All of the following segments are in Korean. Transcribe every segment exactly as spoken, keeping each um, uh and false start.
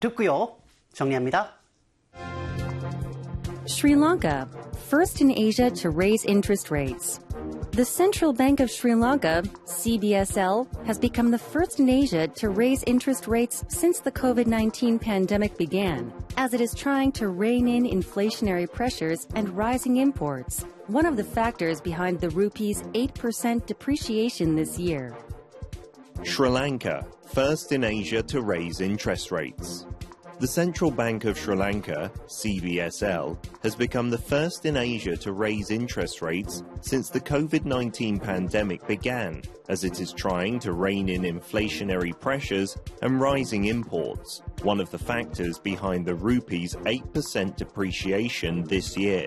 듣고요. 정리합니다. Sri Lanka, first in Asia to raise interest rates. The Central Bank of Sri Lanka, C B S L, has become the first in Asia to raise interest rates since the COVID nineteen pandemic began, as it is trying to rein in inflationary pressures and rising imports, one of the factors behind the rupee's eight percent depreciation this year. Sri Lanka, first in Asia to raise interest rates. The Central Bank of Sri Lanka, C B S L, has become the first in Asia to raise interest rates since the COVID nineteen pandemic began, as it is trying to rein in inflationary pressures and rising imports, one of the factors behind the rupee's eight percent depreciation this year.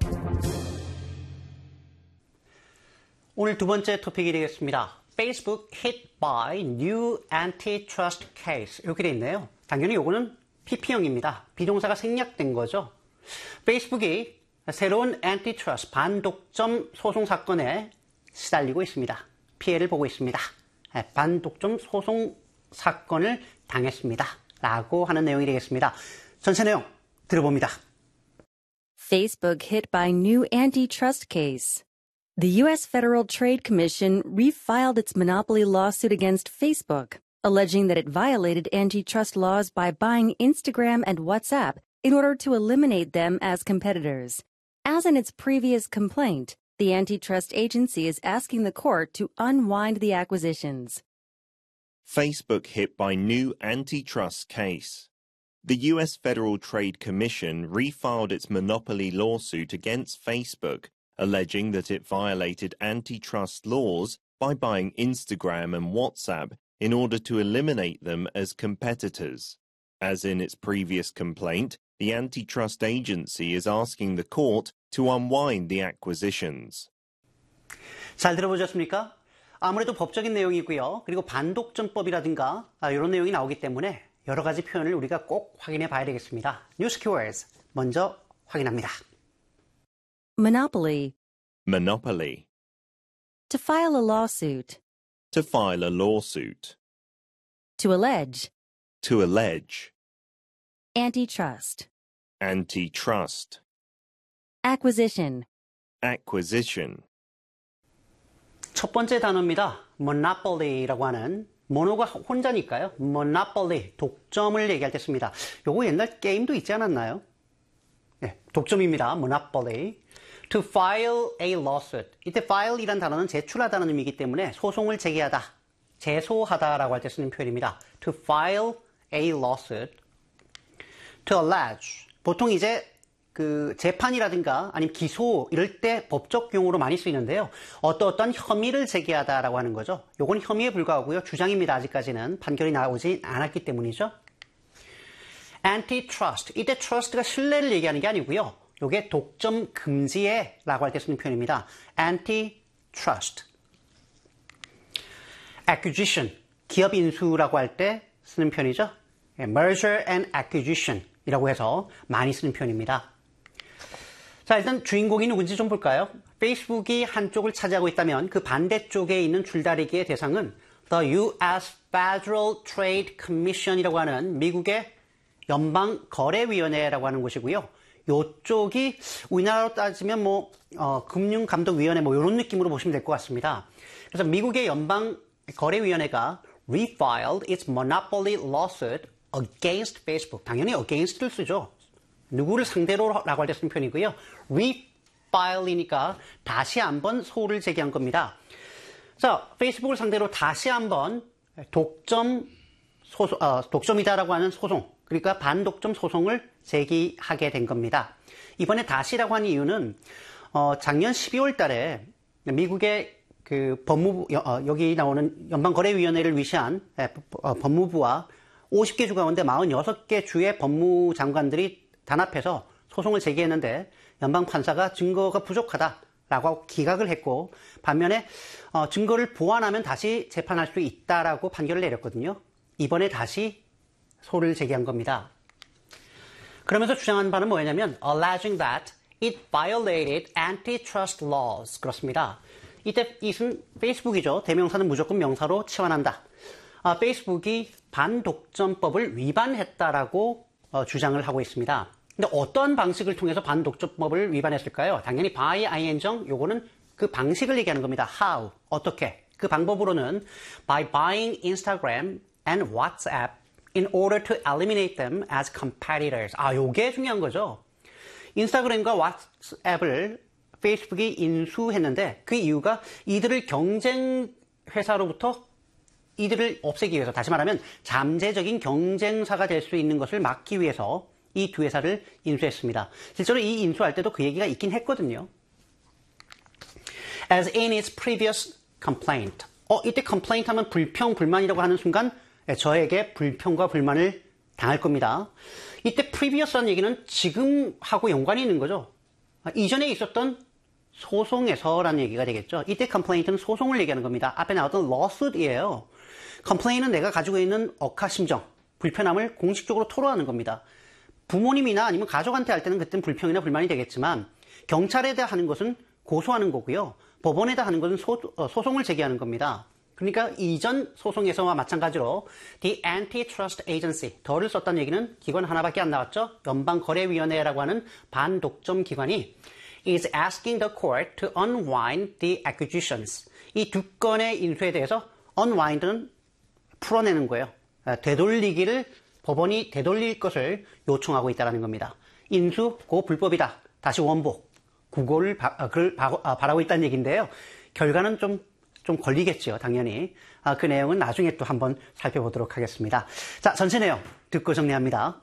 오늘 두 번째 토픽이 되겠습니다. Facebook hit by new antitrust case. 이렇게 돼 있네요. 당연히 요거는 피피형입니다. 비동사가 생략된 거죠. 페이스북이 새로운 antitrust, 반독점 소송 사건에 시달리고 있습니다. 피해를 보고 있습니다. 반독점 소송 사건을 당했습니다. 라고 하는 내용이 되겠습니다. 전체 내용 들어봅니다. Facebook hit by new antitrust case. The U S Federal Trade Commission refiled its monopoly lawsuit against Facebook, alleging that it violated antitrust laws by buying Instagram and WhatsApp in order to eliminate them as competitors. As in its previous complaint, the antitrust agency is asking the court to unwind the acquisitions. Facebook hit by new antitrust case. The U S Federal Trade Commission refiled its monopoly lawsuit against Facebook, alleging that it violated antitrust laws by buying Instagram and WhatsApp in order to eliminate them as competitors. As in its previous complaint, the antitrust agency is asking the court to unwind the acquisitions. 잘 들어보셨습니까? 아무래도 법적인 내용이고요. 그리고 반독점법이라든가 이런 내용이 나오기 때문에 여러 가지 표현을 우리가 꼭 확인해 봐야 되겠습니다. 뉴스 키워드스 먼저 확인합니다. Monopoly. Monopoly. To file a lawsuit. To file a lawsuit. To allege. To allege. Antitrust. Antitrust. Acquisition. Acquisition. 첫 번째 단어입니다. monopoly라고 하는 모노가 혼자니까요. monopoly, 독점을 얘기할 때 씁니다. 요거 옛날 게임도 있지 않았나요? 네, 독점입니다. monopoly. To file a lawsuit. 이때 file이란 단어는 제출하다는 의미이기 때문에 소송을 제기하다, 제소하다라고 할 때 쓰는 표현입니다. To file a lawsuit. To allege. 보통 이제 그 재판이라든가 아니면 기소 이럴 때 법적 용어로 많이 쓰이는데요. 어떠어떤 혐의를 제기하다라고 하는 거죠. 요건 혐의에 불과하고요. 주장입니다. 아직까지는 판결이 나오지 않았기 때문이죠. Antitrust. 이때 trust가 신뢰를 얘기하는 게 아니고요. 요게 독점 금지에 라고 할 때 쓰는 표현입니다. Antitrust. Acquisition. 기업 인수라고 할 때 쓰는 표현이죠. Merger and Acquisition 이라고 해서 많이 쓰는 표현입니다. 자, 일단 주인공이 누군지 좀 볼까요? 페이스북이 한쪽을 차지하고 있다면 그 반대쪽에 있는 줄다리기의 대상은 The U S Federal Trade Commission이라고 하는 미국의 연방거래위원회라고 하는 곳이고요. 요쪽이 우리나라로 따지면 뭐 어, 금융감독위원회 뭐 이런 느낌으로 보시면 될 것 같습니다. 그래서 미국의 연방거래위원회가 refiled its monopoly lawsuit against Facebook. 당연히 against를 쓰죠. 누구를 상대로라고 할 때 쓰는 표현이고요. refile이니까 다시 한번 소를 제기한 겁니다. 자, 페이스북을 상대로 다시 한번 독점 소송, 어, 독점이다라고 하는 소송, 그러니까 반독점 소송을 제기하게 된 겁니다. 이번에 다시라고 하는 이유는 어, 작년 십이월 달에 미국의 그 법무부 어, 여기 나오는 연방거래위원회를 위시한 에, 어, 법무부와 오십 개 주 가운데 사십육 개 주의 법무장관들이 단합해서 소송을 제기했는데 연방판사가 증거가 부족하다라고 기각을 했고 반면에 어, 증거를 보완하면 다시 재판할 수 있다라고 판결을 내렸거든요. 이번에 다시 소를 제기한 겁니다. 그러면서 주장한 바는 뭐였냐면 alleging that it violated antitrust laws. 그렇습니다. 이때 it은 페이스북이죠. 대명사는 무조건 명사로 치환한다. 아, 페이스북이 반독점법을 위반했다라고 어, 주장을 하고 있습니다. 근데 어떤 방식을 통해서 반독점법을 위반했을까요? 당연히 by ing정, 요거는 그 방식을 얘기하는 겁니다. How, 어떻게? 그 방법으로는 by buying Instagram and WhatsApp in order to eliminate them as competitors. 아, 요게 중요한 거죠. 인스타그램과 왓츠앱을 페이스북이 인수했는데 그 이유가 이들을 경쟁 회사로부터 이들을 없애기 위해서, 다시 말하면 잠재적인 경쟁사가 될 수 있는 것을 막기 위해서 이 두 회사를 인수했습니다. 실제로 이 인수할 때도 그 얘기가 있긴 했거든요. As in its previous complaint. 어, 이때 complaint 하면 불평, 불만이라고 하는 순간 저에게 불평과 불만을 당할 겁니다. 이때 previous라는 얘기는 지금하고 연관이 있는 거죠. 이전에 있었던 소송에서라는 얘기가 되겠죠. 이때 complaint는 소송을 얘기하는 겁니다. 앞에 나왔던 lawsuit이에요. complaint은 내가 가지고 있는 억하심정, 불편함을 공식적으로 토로하는 겁니다. 부모님이나 아니면 가족한테 할 때는 그때는 불평이나 불만이 되겠지만 경찰에 대해 하는 것은 고소하는 거고요. 법원에다 하는 것은 소, 어, 소송을 제기하는 겁니다. 그러니까 이전 소송에서와 마찬가지로 The Antitrust Agency, 더를 썼다는 얘기는 기관 하나밖에 안 나왔죠. 연방거래위원회라고 하는 반독점 기관이 is asking the court to unwind the acquisitions. 이 두 건의 인수에 대해서 unwind는 풀어내는 거예요. 되돌리기를 법원이 되돌릴 것을 요청하고 있다는 겁니다. 인수, 고 불법이다. 다시 원복. 구고를 바, 아, 그를 바, 아, 바라고 있다는 얘기인데요. 결과는 좀, 좀 걸리겠죠, 당연히. 아, 그 내용은 나중에 또 한번 살펴보도록 하겠습니다. 자, 전체 내용 듣고 정리합니다.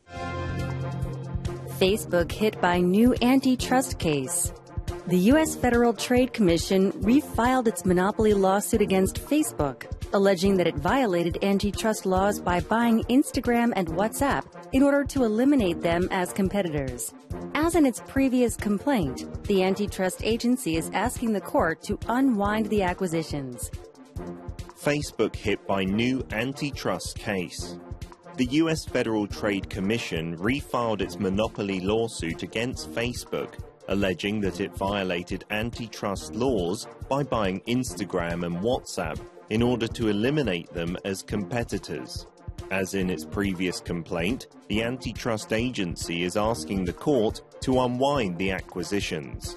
Facebook hit by new antitrust case. The U S Federal Trade Commission refiled its monopoly lawsuit against Facebook, alleging that it violated antitrust laws by buying Instagram and WhatsApp in order to eliminate them as competitors. As in its previous complaint, the antitrust agency is asking the court to unwind the acquisitions. Facebook hit by new antitrust case. The U S Federal Trade Commission refiled its monopoly lawsuit against Facebook, alleging that it violated antitrust laws by buying Instagram and WhatsApp in order to eliminate them as competitors. As in its previous complaint, the antitrust agency is asking the court to unwind the acquisitions.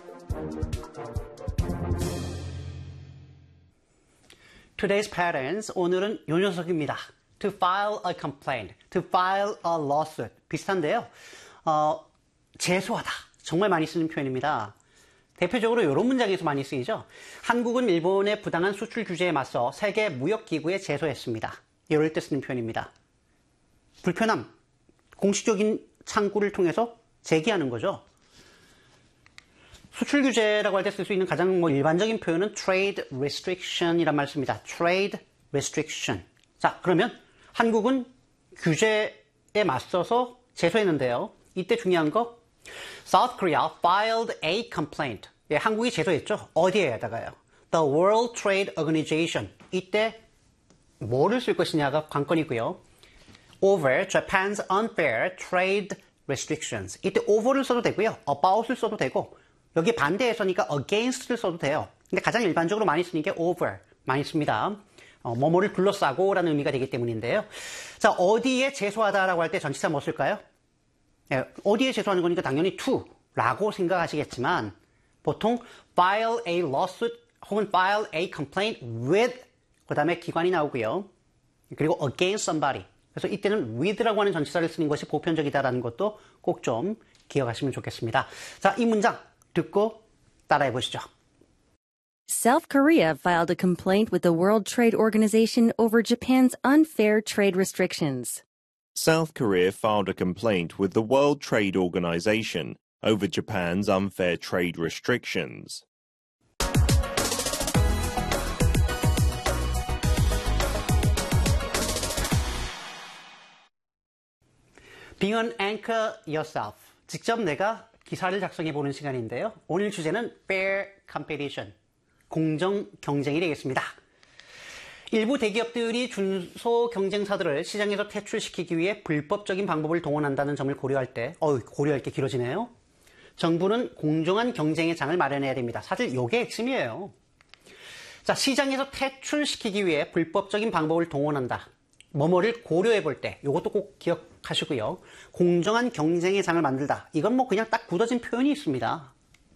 Today's patterns, 오늘은 요 녀석입니다. To file a complaint, to file a lawsuit. 비슷한데요. 어, 제소하다. 정말 많이 쓰는 표현입니다. 대표적으로 이런 문장에서 많이 쓰이죠. 한국은 일본의 부당한 수출 규제에 맞서 세계 무역기구에 제소했습니다. 이럴 때 쓰는 표현입니다. 불편함, 공식적인 창구를 통해서 제기하는 거죠. 수출 규제라고 할 때 쓸 수 있는 가장 뭐 일반적인 표현은 trade restriction이란 말 씁니다. trade restriction. 자, 그러면 한국은 규제에 맞서서 제소했는데요. 이때 중요한 거 South Korea filed a complaint. 예, 한국이 제소했죠. 어디에다가요? The World Trade Organization. 이때 뭐를 쓸 것이냐가 관건이고요. Over Japan's unfair trade restrictions. 이때 over를 써도 되고요. about을 써도 되고 여기 반대에서니까 against를 써도 돼요. 근데 가장 일반적으로 많이 쓰는 게 over 많이 씁니다. 어, 뭐뭐를 둘러싸고라는 의미가 되기 때문인데요. 자, 어디에 제소하다라고 할 때 전치사 뭐 쓸까요? 예, 어디에 제소하는 거니까 당연히 to라고 생각하시겠지만 보통 file a lawsuit 혹은 file a complaint with 그 다음에 기관이 나오고요. 그리고 against somebody. 그래서 이때는 with라고 하는 전치사를 쓰는 것이 보편적이다라는 것도 꼭 좀 기억하시면 좋겠습니다. 자, 이 문장 듣고 따라해 보시죠. South Korea filed a complaint with the World Trade Organization over Japan's unfair trade restrictions. South Korea filed a complaint with the World Trade Organization over Japan's unfair trade restrictions. Being an anchor yourself. 직접 내가 기사를 작성해 보는 시간인데요. 오늘 주제는 fair competition. 공정 경쟁이 되겠습니다. 일부 대기업들이 준소 경쟁사들을 시장에서 퇴출시키기 위해 불법적인 방법을 동원한다는 점을 고려할 때, 어우, 고려할 게 길어지네요. 정부는 공정한 경쟁의 장을 마련해야 됩니다. 사실 이게 핵심이에요. 자, 시장에서 퇴출시키기 위해 불법적인 방법을 동원한다. 뭐뭐를 고려해 볼 때, 이것도 꼭 기억하시고요. 공정한 경쟁의 장을 만들다. 이건 뭐 그냥 딱 굳어진 표현이 있습니다.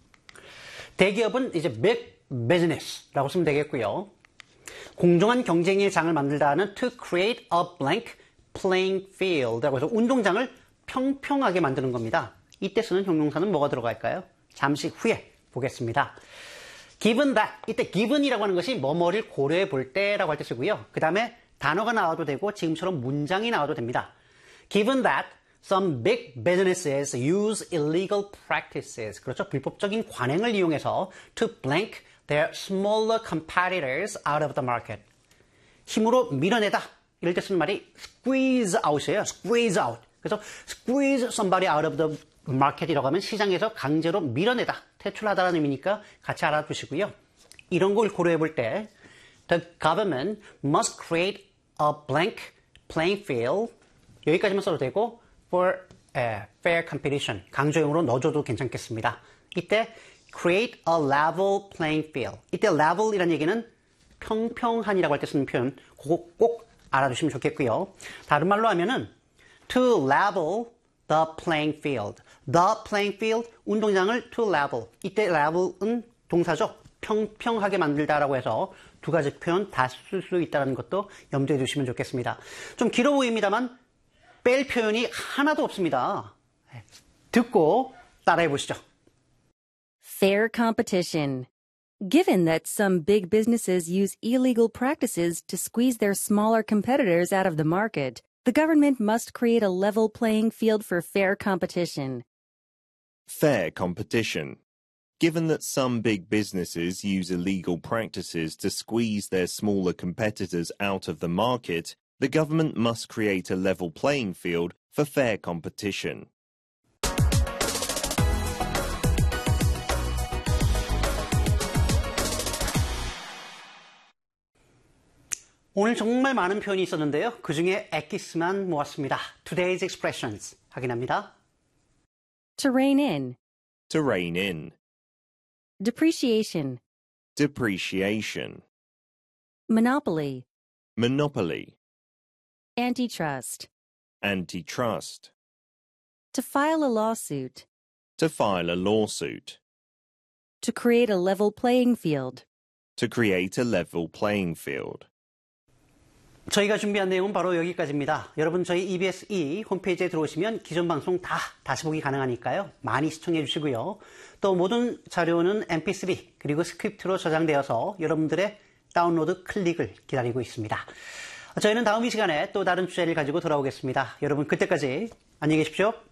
대기업은 이제 big business라고 쓰면 되겠고요. 공정한 경쟁의 장을 만들다는 to create a blank playing field라고 해서 운동장을 평평하게 만드는 겁니다. 이때 쓰는 형용사는 뭐가 들어갈까요? 잠시 후에 보겠습니다. given that, 이때 given이라고 하는 것이 뭐뭐를 고려해 볼 때라고 할 때 쓰고요. 그 다음에 단어가 나와도 되고 지금처럼 문장이 나와도 됩니다. given that some big businesses use illegal practices, 그렇죠? 불법적인 관행을 이용해서 to blank their smaller competitors out of the market. 힘으로 밀어내다. 이럴 때 쓰는 말이 squeeze out이에요. squeeze out. 그래서 squeeze somebody out of the market이라고 하면 시장에서 강제로 밀어내다, 퇴출하다라는 의미니까 같이 알아두시고요. 이런 걸 고려해 볼 때 the government must create a blank playing field 여기까지만 써도 되고 for a fair competition 강조형으로 넣어줘도 괜찮겠습니다. 이때 create a level playing field 이때 level이라는 얘기는 평평한이라고 할 때 쓰는 표현 그거 꼭 알아두시면 좋겠고요. 다른 말로 하면은 to level the playing field. The playing field, 운동장을 to level. 이때 level은 동사죠. 평평하게 만들다라고 해서 두 가지 표현 다 쓸 수 있다는 것도 염두에 두시면 좋겠습니다. 좀 길어 보입니다만 뺄 표현이 하나도 없습니다. 듣고 따라해 보시죠. Fair competition. Given that some big businesses use illegal practices to squeeze their smaller competitors out of the market, the government must create a level playing field for fair competition. Fair competition. Given that some big businesses use illegal practices to squeeze their smaller competitors out of the market, the government must create a level playing field for fair competition. 오늘 정말 많은 표현이 있었는데요. 그 중에 엑기스만 모았습니다. Today's expressions 확인합니다. To rein in. To rein in. Depreciation. Depreciation. Monopoly. Monopoly. Antitrust. Antitrust. To file a lawsuit. To file a lawsuit. To create a level playing field. To create a level playing field. 저희가 준비한 내용은 바로 여기까지입니다. 여러분 저희 이비에스이 홈페이지에 들어오시면 기존 방송 다 다시 보기 가능하니까요. 많이 시청해 주시고요. 또 모든 자료는 엠피쓰리 그리고 스크립트로 저장되어서 여러분들의 다운로드 클릭을 기다리고 있습니다. 저희는 다음 이 시간에 또 다른 주제를 가지고 돌아오겠습니다. 여러분 그때까지 안녕히 계십시오.